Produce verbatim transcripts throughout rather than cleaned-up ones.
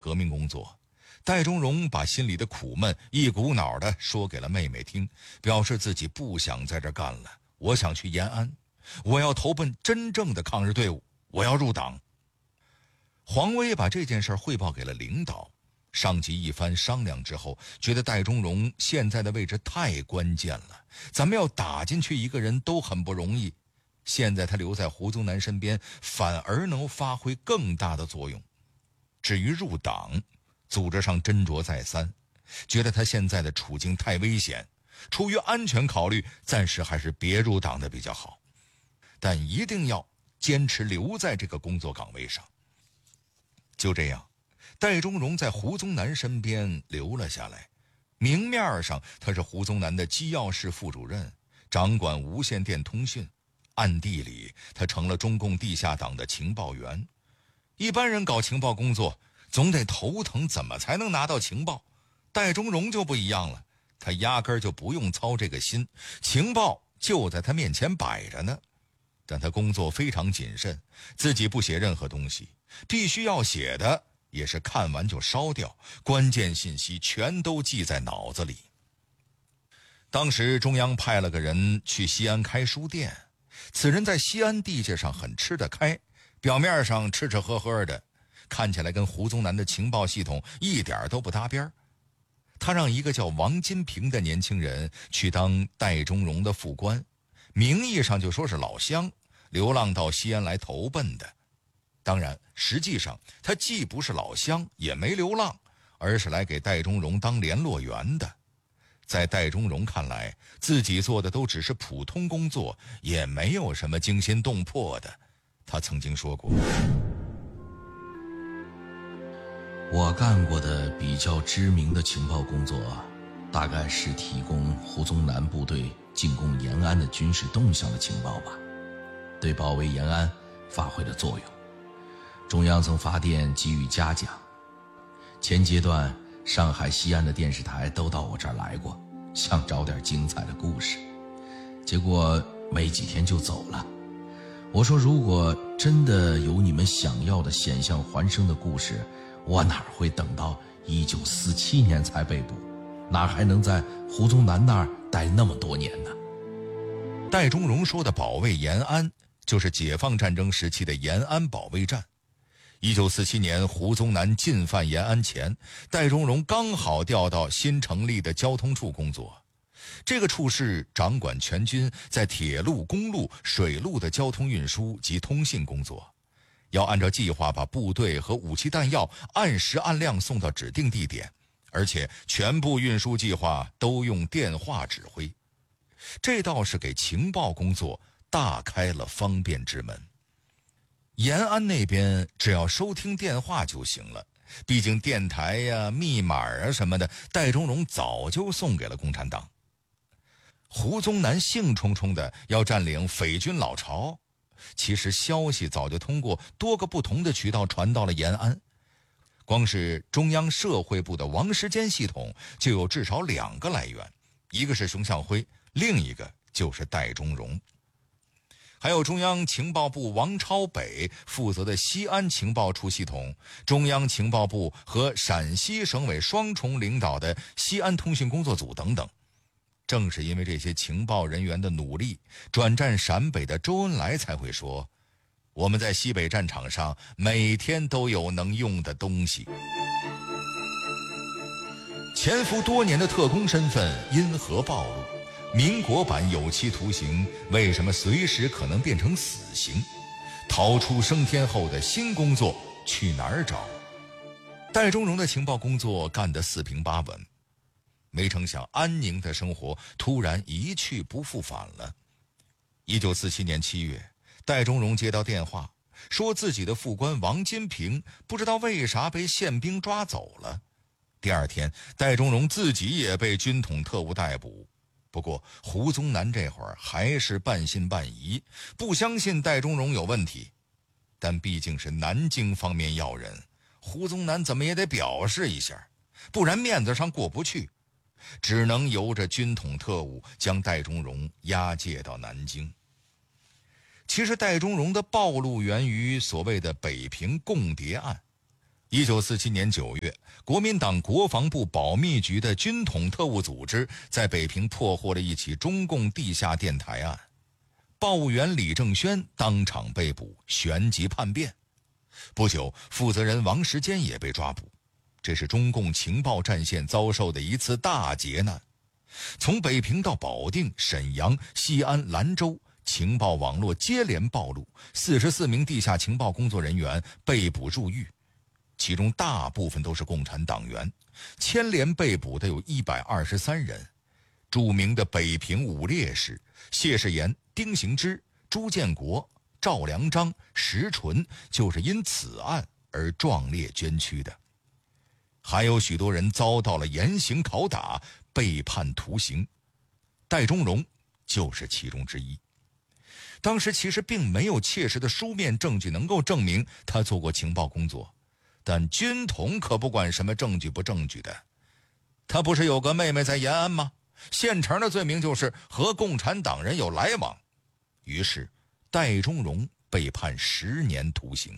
革命工作。戴忠荣把心里的苦闷一股脑地说给了妹妹听，表示自己不想在这干了，我想去延安，我要投奔真正的抗日队伍，我要入党。黄威把这件事汇报给了领导，上级一番商量之后，觉得戴忠荣现在的位置太关键了，咱们要打进去一个人都很不容易，现在他留在胡宗南身边反而能发挥更大的作用。至于入党，组织上斟酌再三，觉得他现在的处境太危险，出于安全考虑，暂时还是别入党的比较好，但一定要坚持留在这个工作岗位上。就这样，戴忠荣在胡宗南身边留了下来。明面上他是胡宗南的机要室副主任，掌管无线电通讯，暗地里他成了中共地下党的情报员。一般人搞情报工作总得头疼怎么才能拿到情报，戴忠荣就不一样了，他压根儿就不用操这个心，情报就在他面前摆着呢。但他工作非常谨慎，自己不写任何东西，必须要写的也是看完就烧掉，关键信息全都记在脑子里。当时中央派了个人去西安开书店，此人在西安地界上很吃得开，表面上吃吃喝喝的，看起来跟胡宗南的情报系统一点都不搭边。他让一个叫王金平的年轻人去当戴忠荣的副官，名义上就说是老乡，流浪到西安来投奔的。当然实际上他既不是老乡也没流浪，而是来给戴忠荣当联络员的。在戴忠荣看来，自己做的都只是普通工作，也没有什么惊心动魄的。他曾经说过， 我干过的比较知名的情报工作，大概是提供胡宗南部队进攻延安的军事动向的情报吧，对保卫延安发挥了作用。中央曾发电给予嘉奖，前阶段上海、西安的电视台都到我这儿来过，想找点精彩的故事，结果没几天就走了。我说，如果真的有你们想要的险象环生的故事，我哪会等到一九四七年才被捕，哪还能在胡宗南那儿待那么多年呢？ 戴忠荣说的保卫延安，就是解放战争时期的延安保卫战。一九四七年胡宗南进犯延安前，戴忠荣刚好调到新成立的交通处工作。这个处是掌管全军在铁路、公路、水路的交通运输及通信工作，要按照计划把部队和武器弹药按时按量送到指定地点，而且全部运输计划都用电话指挥。这倒是给情报工作大开了方便之门。延安那边只要收听电话就行了，毕竟电台呀、密码啊什么的，戴忠荣早就送给了共产党。胡宗南兴冲冲的要占领匪军老巢，其实消息早就通过多个不同的渠道传到了延安。光是中央社会部的王时坚系统就有至少两个来源，一个是熊向晖，另一个就是戴忠荣。还有中央情报部王超北负责的西安情报处系统，中央情报部和陕西省委双重领导的西安通讯工作组等等。正是因为这些情报人员的努力，转战陕北的周恩来才会说，我们在西北战场上每天都有能用的东西。潜伏多年的特工身份因何暴露？民国版有期徒刑为什么随时可能变成死刑？逃出升天后的新工作去哪儿找？戴忠荣的情报工作干得四平八稳，没成想安宁的生活突然一去不复返了。一九四七年七月，戴忠荣接到电话，说自己的副官王金平不知道为啥被宪兵抓走了。第二天，戴忠荣自己也被军统特务逮捕。不过胡宗南这会儿还是半信半疑，不相信戴忠荣有问题。但毕竟是南京方面要人，胡宗南怎么也得表示一下，不然面子上过不去，只能由着军统特务将戴忠荣押解到南京。其实戴忠荣的暴露源于所谓的北平共谍案。 一九四七年九月，国民党国防部保密局的军统特务组织在北平破获了一起中共地下电台案，报务员李正轩当场被捕，旋即叛变。不久，负责人王时坚也被抓捕。这是中共情报战线遭受的一次大劫难。从北平到保定、沈阳、西安、兰州，情报网络接连暴露，四十四名地下情报工作人员被捕入狱，其中大部分都是共产党员，牵连被捕的有一百二十三人。著名的北平五烈士谢世炎、丁行之、朱建国、赵良章、石纯就是因此案而壮烈捐躯的。还有许多人遭到了严刑拷打，被判徒刑，戴钟荣就是其中之一。当时其实并没有切实的书面证据能够证明他做过情报工作，但军统可不管什么证据不证据的。他不是有个妹妹在延安吗？现成的罪名就是和共产党人有来往。于是戴钟荣被判十年徒刑。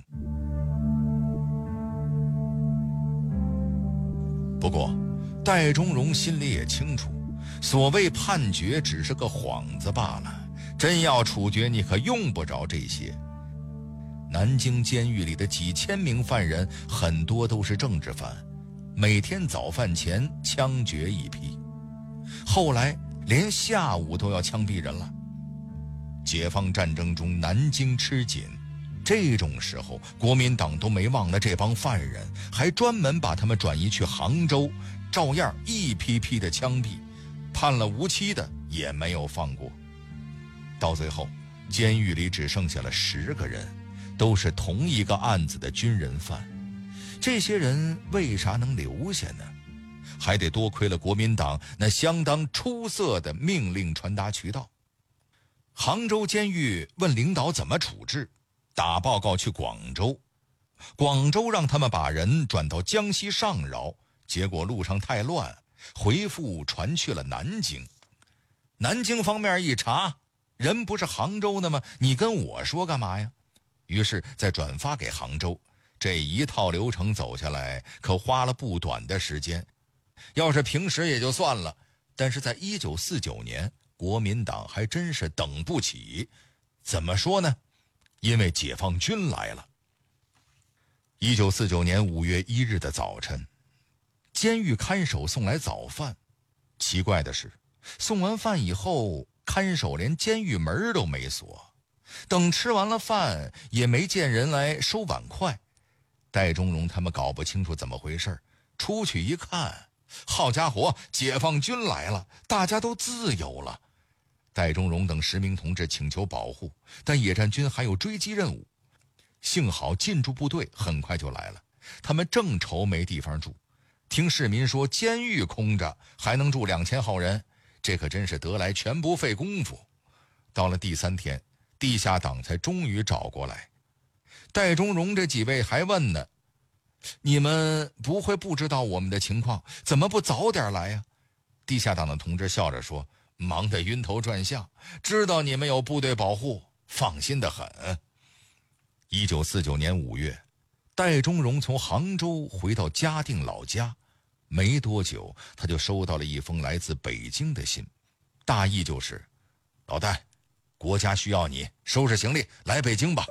不过戴钟荣心里也清楚，所谓判决只是个幌子罢了，真要处决你可用不着这些。南京监狱里的几千名犯人很多都是政治犯，每天早饭前枪决一批，后来连下午都要枪毙人了。解放战争中南京吃紧，这种时候国民党都没忘了这帮犯人，还专门把他们转移去杭州，照样一批批的枪毙，判了无期的也没有放过。到最后监狱里只剩下了十个人，都是同一个案子的军人犯。这些人为啥能留下呢？还得多亏了国民党那相当出色的命令传达渠道。杭州监狱问领导怎么处置，打报告去广州，广州让他们把人转到江西上饶，结果路上太乱，回复传去了南京。南京方面一查，人不是杭州的吗？你跟我说干嘛呀？于是再转发给杭州。这一套流程走下来，可花了不短的时间。要是平时也就算了，但是在一九四九年，国民党还真是等不起。怎么说呢？因为解放军来了。一九四九年五月一日的早晨，监狱看守送来早饭。奇怪的是，送完饭以后，看守连监狱门都没锁，等吃完了饭也没见人来收碗筷。戴钟荣他们搞不清楚怎么回事，出去一看，好家伙，解放军来了，大家都自由了。戴钟荣等十名同志请求保护，但野战军还有追击任务。幸好进驻部队很快就来了，他们正愁没地方住，听市民说监狱空着，还能住两千号人，这可真是得来全不费功夫。到了第三天，地下党才终于找过来。戴钟荣这几位还问呢，你们不会不知道我们的情况，怎么不早点来呀？地下党的同志笑着说，忙得晕头转向，知道你们有部队保护，放心得很。一九四九年五月，戴钟荣从杭州回到嘉定老家，没多久他就收到了一封来自北京的信，大意就是，老戴，国家需要你，收拾行李来北京吧。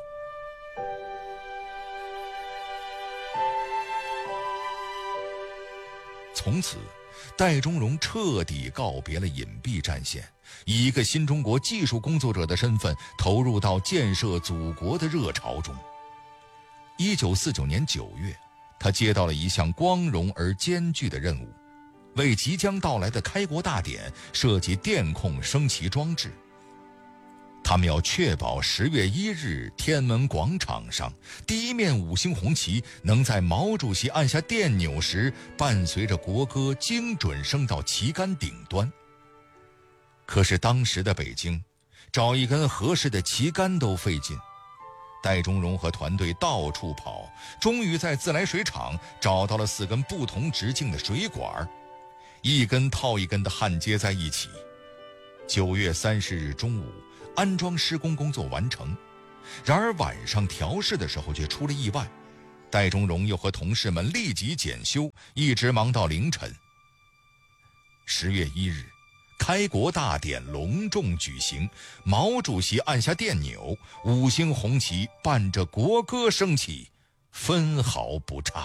从此戴钟荣彻底告别了隐蔽战线，以一个新中国技术工作者的身份投入到建设祖国的热潮中。一九四九年九月，他接到了一项光荣而艰巨的任务，为即将到来的开国大典设计电控升旗装置。他们要确保十月一日天安门广场上第一面五星红旗能在毛主席按下电钮时，伴随着国歌精准升到旗杆顶端。可是当时的北京，找一根合适的旗杆都费劲。戴钟荣和团队到处跑，终于在自来水厂找到了四根不同直径的水管，一根套一根的焊接在一起。九月三十日中午，安装施工工作完成。然而晚上调试的时候却出了意外， 戴忠荣又和同事们立即检修，一直忙到凌晨。十月一日，开国大典隆重举行，毛主席按下电钮，五星红旗伴着国歌升起，分毫不差。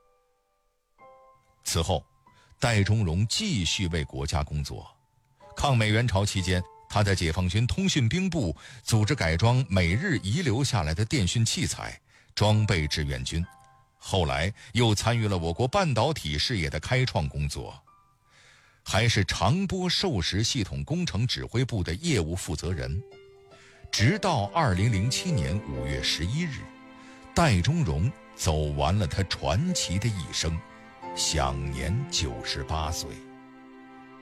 此后，戴忠荣继续为国家工作。抗美援朝期间，他在解放军通讯兵部组织改装美日遗留下来的电讯器材，装备志愿军。后来又参与了我国半导体事业的开创工作，还是长波授时系统工程指挥部的业务负责人。直到二零零七年五月十一日，戴忠荣走完了他传奇的一生，享年九十八岁。